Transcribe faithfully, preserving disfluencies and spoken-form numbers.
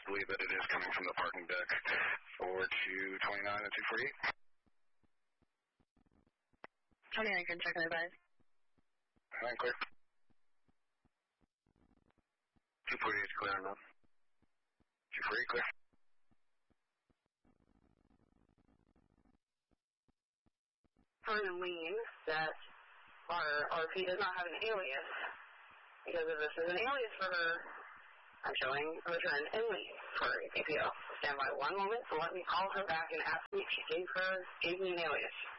believe that it is coming from the parking deck for two twenty-nine and two forty-eight. twenty-nine, can check and advise. Alright, clear. two forty-eight clear enough. two forty-eight clear. Lean that our R P does not have an alias. Because if this is an alias for her, I'm showing return and leave for A P O. Stand by one moment and let me call her back and ask me if she gave her gave me an alias.